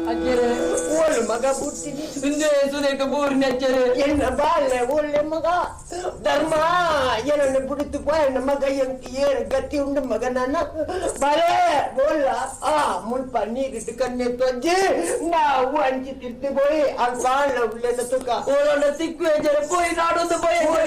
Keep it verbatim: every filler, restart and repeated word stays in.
ಅಜ್ಜರೆ ಓಳು ಮಗ ಬಿಡ್ತೀನಿ ಹಿಂದೆ ಸುರೇಖ ಬೋರ್ನ ಅಜ್ಜರೆ ಎನ್ನ ಬಾಳೆ ಒಳ್ಳೆ ಮಗ ಧರ್ಮ ಏನನ್ನ ಬಿಡುತ್ತು ಪೋ ಎನ್ನ ಮಗ ಎಂತ ಏನ್ ಗತಿ ಉಂಡು ಮಗ ನನ್ನ ಬಾಳೆ ಬೋಳ ಆ ಮುಲ್ಪ ನೀರಿಟ್ಟು ಕಣ್ಣೆ ತೊಜ್ಜಿ ನಾವು ಹಂಚಿ ತಿರ್ತಿ ಪೋಯಿ ಅದು ಬಾಳ ಉಳ್ಳೆನ ತುಕ ಓಡೋಣ ತಿಕ್ಕು ಅಜ್ಜರೆ ಪೋಯಿ ನಾಡೊಂದು ಪೋಯಿ